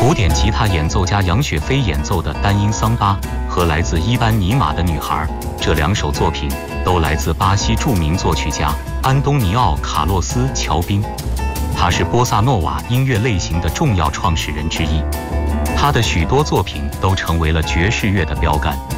古典吉他演奏家杨雪菲演奏的单音桑巴和来自伊班尼玛的女孩，这2首作品都来自巴西著名作曲家安东尼奥·卡洛斯·乔宾，他是波萨诺瓦音乐类型的重要创始人之一。他的许多作品都成为了爵士乐的标杆。